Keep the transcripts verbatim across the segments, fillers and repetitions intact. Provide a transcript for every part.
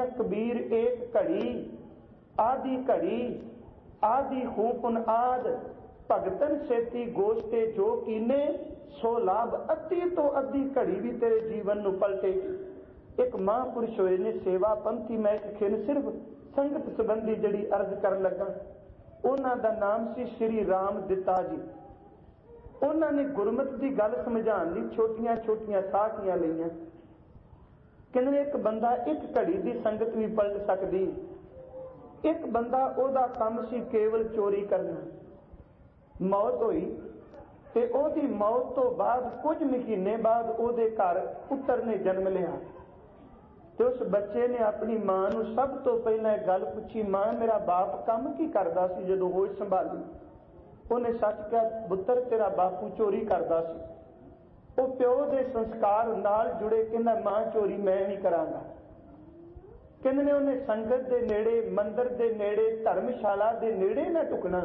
कबीर एक घड़ी आदि घड़ी आदि खूपुन आद भगतन सेती गोश्ते जो कीने सो लाभ अद्धी तो अद्धी घड़ी भी तेरे जीवन नूं पलटेगी। एक महापुरुष होए ने सेवा पंथी, मैं एक खिन सिर्फ संगत संबंधी जड़ी अर्ज कर लगा, उन्हां दा नाम सी श्री राम दिता जी। उन्होंने गुरमत की गल समझाने लई छोटियां छोटियां साखियां लईआं। कहंदे एक बंदा एक घड़ी की संगत भी पलट सकती, एक बंदा ओदा काम सी केवल चोरी करना। मौत हुई ते ओदी मौत तो बाद कुछ महीने बाद ओदे घर पुत्र ने जन्म लिया ते उस बच्चे ने अपनी मां नूं सब तो पहला गल पूछी, मां मेरा बाप काम की करदा सी जदों होश संभाली? उन्हें सच कहा, पुत्र तेरा बापू चोरी करदा सी। वो प्यो के संस्कार नाल जुड़े, कहना मां चोरी मैं नहीं करांगा। कहंदे ने उन्हें संगत के नेड़े, मंदिर के नेड़े, धर्मशाला के नेड़े ना टुकना।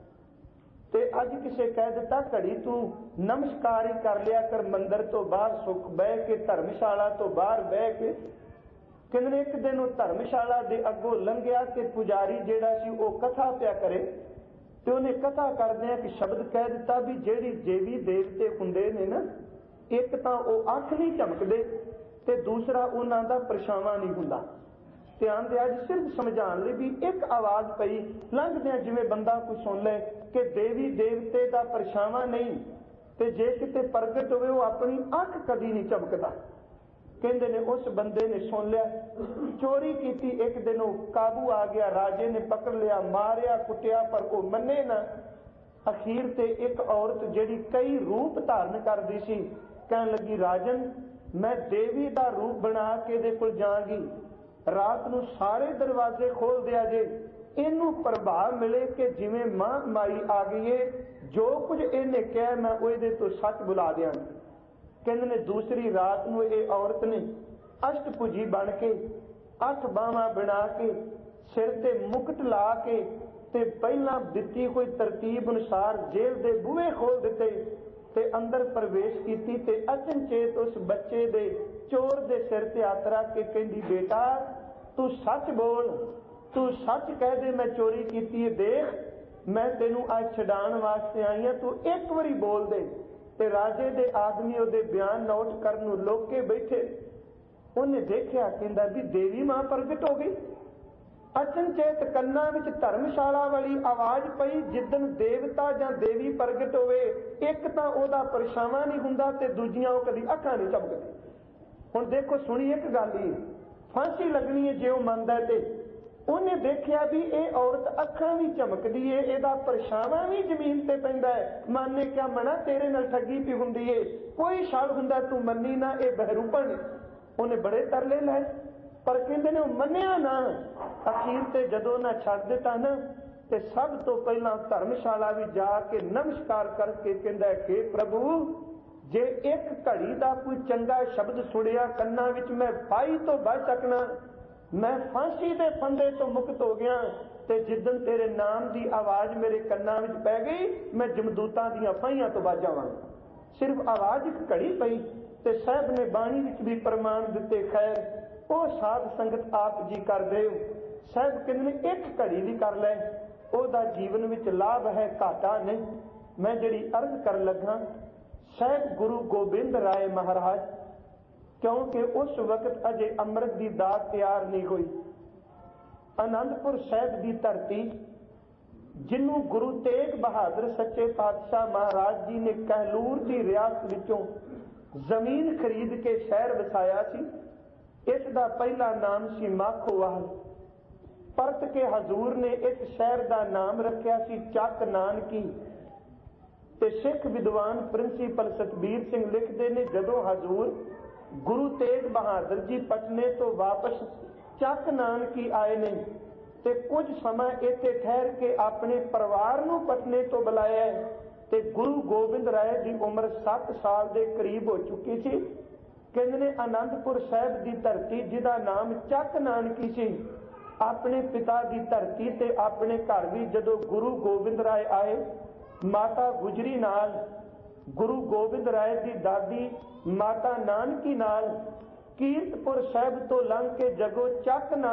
ते अज किसे कह दिता घड़ी तू नमस्कार ही कर लिया कर, मंदिर तो बाहर सुख बह के, धर्मशाला तो बाहर बह के। कहंदे एक दिन वो धर्मशाला के अगों लंघिया कि पुजारी जेड़ा सी वो कथा पिया करे तो उन्हें कथा करदे कि शब्द कह दिता भी जेड़ी देवी देवते हुंदे ने ना, एक तां वो अख नहीं झमकदे ते दूसरा उन्हां दा परछावां नहीं हुंदा। ध्यान दे अज सिर्फ समझाण लई भी एक आवाज पई लंघदिआं जिवें बंदा कोई सुन ले कि देवी देवते दा परछावां नहीं, ते जे किते प्रगट होवे वो अपनी अख कदी नहीं झमकदा। कहंदे ने उस बंदे ने सुन लिया, चोरी की। एक दिन वो काबू आ गया, राजे ने पकड़ लिया, मारिया कुटिया, पर वो मने ना। अखीर ते एक औरत जिहड़ी कई रूप धारण करदी सी कहन लगी, राजन मैं देवी दा रूप बना के दे कोल जांगी, रात नूं सारे दरवाजे खोल दिया जे, इनू प्रभाव मिले कि जिवें मां माई आ गई है, जो कुछ इन्हें कहा मैं उहदे तो सच बुला दियां। कहंदे ने दूसरी रात नूं ये औरत ने अष्टभुजी बन के, अठ बावां बना के, सिर ते मुकुट ला के ते पहला दित्ती कोई तरतीब अनुसार जेल दे बूहे खोल दिते ते अंदर प्रवेश कीती ते अचनचेत उस बच्चे दे चोर दे सिर ते हत्थ रख के कहंदी, बेटा तू सच बोल, तू सच कह दे मैं चोरी कीती है, देख मैं तेनू अज छडाण वास्ते आई हां, तू एक बारी बोल दे। ते राजे दे आदमी उहदे बयान नोट करन नूं लोक के बैठे। उन्हें देखिया, कहंदा भी देवी मां प्रगट हो गई। अचनचेत कन्ना विच धर्मशाला वाली आवाज पई, जिदन देवता जां देवी प्रगट होवे एक तां ओहदा परछावां नहीं हुंदा ते दूजियां ओह कदी अखां नहीं झपकदी। हुण देखो सुणी एक गल ही फांसी लगनी है जे ओह मंनदा ते उन्हें देखिया भी ये औरत अखां भी झमकदी है, इहदा परछावां भी जमीन ते पैंदा है। माने क्या मना तेरे नाल ठगी पई हुंदी है, कोई शक हुंदा तू मन्नी ना, ये बहरूपन। उन्हें बड़े तरले लाए पर कहंदे ने मन्निया ना। अखीर ते जदों ना छड्ड दिता ना ते सब तो पहला धर्मशाला भी जाके नमस्कार करके कहंदा है कि प्रभु जे एक घड़ी दा कोई चंगा शब्द सुनिया कन्ना विच मैं फाही तो बच सकना, मैं फांसी दे फंदे तो मुक्त हो गया। ते जिदन तेरे नाम की आवाज मेरे कन्ना विच पै गई मैं जमदूतां दीआं फाहियां तो बच जावांगा। सिर्फ आवाज एक घड़ी पई ते साहब ने बाणी विच भी प्रमाण दिते। खैर वो साध संगत आप जी कर दे, साहब कहंदे एक घड़ी भी कर लै, ओहदा जीवन विच लाभ है, घाटा नहीं। मैं जिहड़ी अर्ज कर लगा, साहब गुरु गोबिंद राय महाराज, क्योंकि उस वक्त अजे अमृत की दात तैयार नहीं हुई। आनंदपुर साहिब की धरती जिन्हों गुरु तेग बहादुर सच्चे पातशाह महाराज जी ने कहलूर की रियासत विचों जमीन खरीद के शहर वसाया सी। इसका पहला नाम सी माखोवाल। परत के हजूर ने इस शहर का नाम रखा सी चक नानकी। ते सिख विद्वान प्रिंसीपल सतबीर सिंह लिखते ने, जदों हजूर गुरु तेग बहादुर जी पटने तो वापस चक नानकी आए ने ते कुछ समय इत्थे ठहर के अपने परिवार नूं पटने तो बुलाया ते गुरु गोबिंद राय की उम्र सत्त साल के करीब हो चुकी सी। कहंदे ने आनंदपुर साहिब की धरती जिहदा नाम चक नानकी सी, अपने पिता की धरती ते अपने घर भी जदों गुरु गोबिंद राय आए, माता गुजरी नाल, गुरु गोबिंद राय की दादी माता नानकी नाल कीरतपुर साहिब तो लंघ के जगों चक